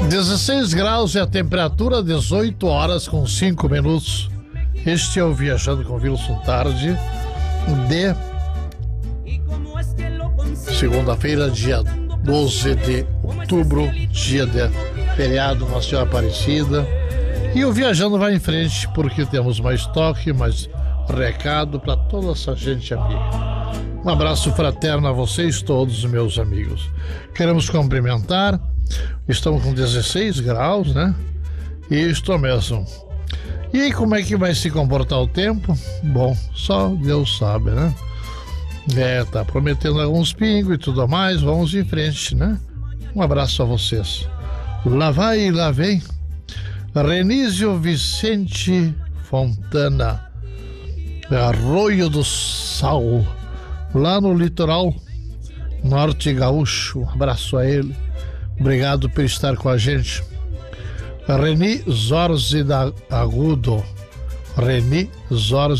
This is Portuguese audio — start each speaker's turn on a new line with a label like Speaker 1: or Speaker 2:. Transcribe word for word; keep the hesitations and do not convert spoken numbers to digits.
Speaker 1: dezesseis graus e a temperatura dezoito horas com cinco minutos. Este é o Viajando com Wilson Tarde de segunda-feira, dia doze de outubro, dia de feriado Nossa Senhora Aparecida. E o Viajando vai em frente porque temos mais toque, mais recado para toda essa gente amiga. Um abraço fraterno a vocês todos, meus amigos. Queremos cumprimentar. Estamos com dezesseis graus, né? Isto mesmo. E aí, como é que vai se comportar o tempo? Bom, só Deus sabe, né? É, tá prometendo alguns pingos e tudo mais. Vamos em frente, né? Um abraço a vocês. Lá vai e lá vem Renísio Vicente Fontana, Arroio do Sal, lá no litoral norte gaúcho. Um abraço a ele. Obrigado por estar com a gente. Reni Zorzi da Agudo. Reni Zorzi